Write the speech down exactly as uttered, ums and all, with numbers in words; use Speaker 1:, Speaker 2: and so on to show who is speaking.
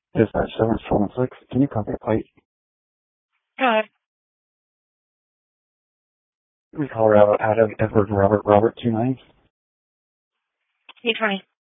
Speaker 1: Dispatch seven four one six. Can you copy a plate?
Speaker 2: Hi.
Speaker 1: We call her out, out of Edward Robert Robert two nine.
Speaker 2: eight twenty.